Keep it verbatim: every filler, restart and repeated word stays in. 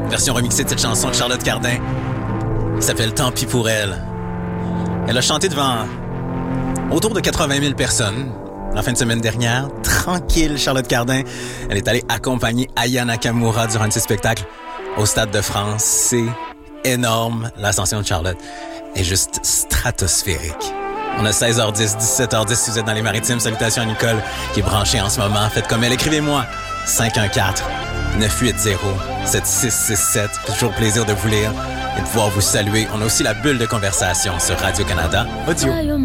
version remixée de cette chanson de Charlotte Cardin, qui s'appelle « Tant pis pour elle ». Elle a chanté devant autour de quatre-vingt mille personnes la fin de semaine dernière. Tranquille, Charlotte Cardin. Elle est allée accompagner Aya Nakamura durant ses spectacles au Stade de France. C'est énorme. L'ascension de Charlotte est juste stratosphérique. On a seize heures dix, dix-sept heures dix si vous êtes dans les Maritimes. Salutations à Nicole qui est branchée en ce moment. Faites comme elle. Écrivez-moi cinq un quatre, neuf huit zéro, sept six six sept. C'est toujours plaisir de vous lire et de pouvoir vous saluer. On a aussi la bulle de conversation sur Radio-Canada Audio.